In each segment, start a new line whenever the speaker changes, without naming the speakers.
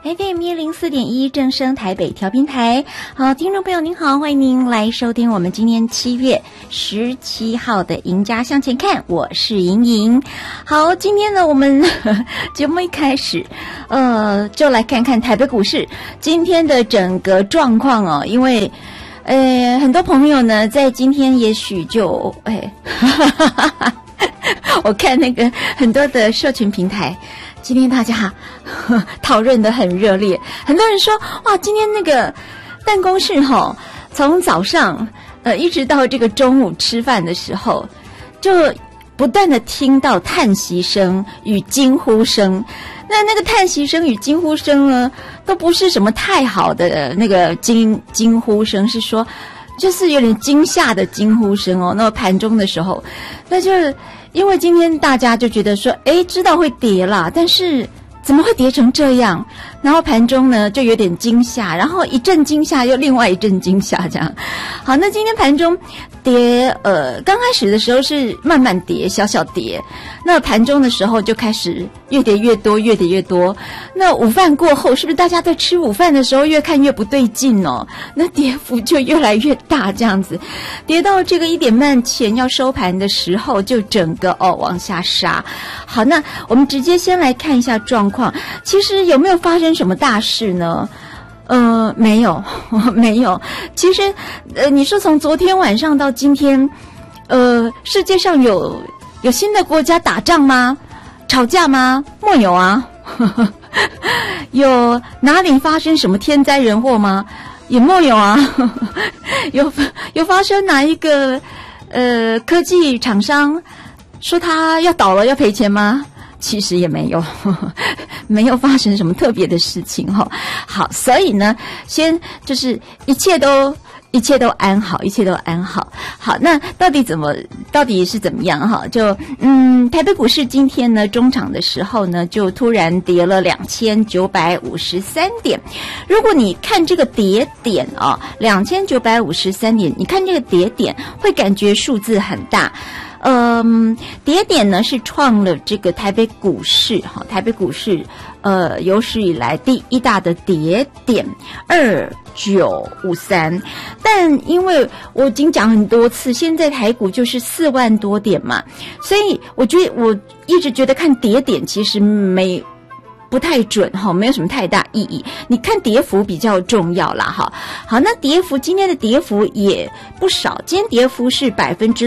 FM104.1正声台北调频台。好，听众朋友您好，欢迎您来收听我们今天7月17号的赢家向前看，我是莹莹。好，今天呢我们节目一开始就来看看台北股市今天的整个状况哦，因为很多朋友呢在今天也许就我看那个很多的社群平台今天大家讨论得很热烈，很多人说哇，今天那个办公室从早上一直到这个中午吃饭的时候，就不断的听到叹息声与惊呼声。那个叹息声与惊呼声呢，都不是什么太好的那个惊呼声，是说就是有点惊吓的惊呼声哦。那么盘中的时候，那就是因为今天大家就觉得说，知道会跌啦，但是怎么会跌成这样？然后盘中呢就有点惊吓，然后一阵惊吓又另外一阵惊吓，这样。好，那今天盘中跌，刚开始的时候是慢慢跌，小小跌。那盘中的时候就开始越跌越多，越跌越多。那午饭过后，是不是大家在吃午饭的时候越看越不对劲哦？那跌幅就越来越大，这样子，跌到这个1点半前要收盘的时候，就整个往下杀。好，那我们直接先来看一下状况。其实有没有发生什么大事呢？没有，没有。其实，你说从昨天晚上到今天，世界上有新的国家打仗吗？吵架吗？没有啊。有哪里发生什么天灾人祸吗？也没有啊。有发生哪一个科技厂商说他要倒了要赔钱吗？其实也没有，没有发生什么特别的事情哈。好，所以呢，先就是一切都安好，一切都安好。好，那到底是怎么样哈？就台北股市今天呢，中场的时候呢，就突然跌了2953点。如果你看这个跌点2953点，你看这个跌点，会感觉数字很大。跌点呢是创了这个台北股市有史以来第一大的跌点2953，但因为我已经讲很多次，现在台股就是4万多点嘛，所以我一直觉得看跌点其实不太准哈，没有什么太大意义。你看跌幅比较重要啦哈。好，那今天的跌幅也不少，今天跌幅是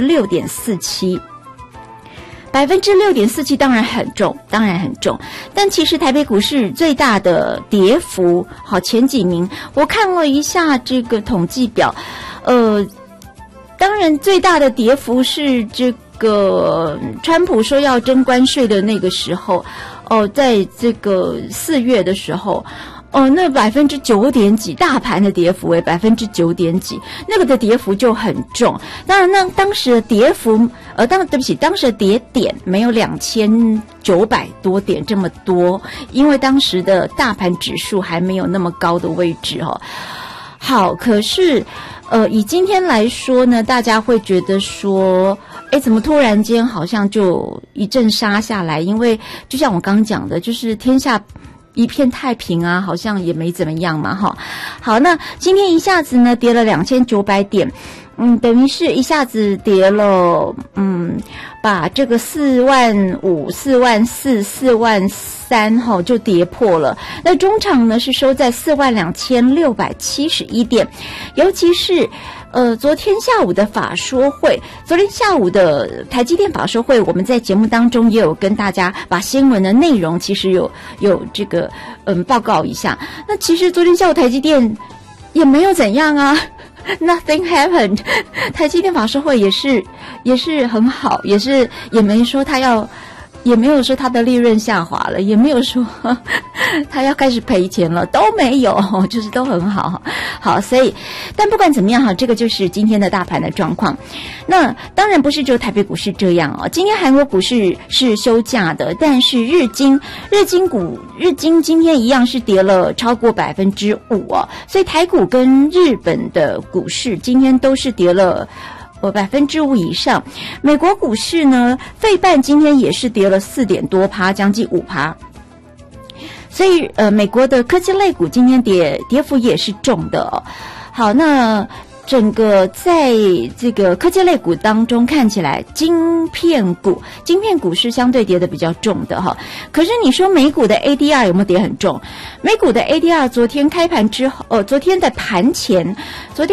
6.47%。6.47% 当然很重，但其实台北股市最大的跌幅，好，前几名我看了一下这个统计表，当然最大的跌幅是这个川普说要征关税的那个时候，在这个4月的时候，那9点几，大盘的跌幅9点几，那个的跌幅就很重。当然，那当时的跌幅，当时的跌点没有2900多点这么多，因为当时的大盘指数还没有那么高的位置哦。好，可是，以今天来说呢，大家会觉得说，怎么突然间好像就一阵杀下来？因为就像我刚刚讲的，就是天下一片太平啊，好像也没怎么样嘛，哈。好，那今天一下子呢跌了2900点，等于是一下子跌了，把这个4万5、4万4、4万3哈就跌破了。那中场呢是收在42671点，尤其是昨天下午的法说会，昨天下午的台积电法说会，我们在节目当中也有跟大家把新闻的内容其实有这个报告一下。那其实昨天下午台积电也没有怎样啊，Nothing happened。台积电法说会也是很好，也没说也没有说它的利润下滑了，也没有说它要开始赔钱了，都没有，就是都很好。好，所以但不管怎么样这个就是今天的大盘的状况。那当然不是只有台北股市这样哦，今天韩国股市是休假的，但是日经今天一样是跌了超过 5% 哦，所以台股跟日本的股市今天都是跌了5% 以上。美国股市呢，费半今天也是跌了4点多%，将近5%。 所以美国的科技类股今天跌幅也是重的哦。好，那整个在这个科技类股当中看起来，晶片股是相对跌的比较重的哈。可是你说美股的 ADR 有没有跌很重？美股的 ADR 昨天开盘之后，昨天的盘前，昨天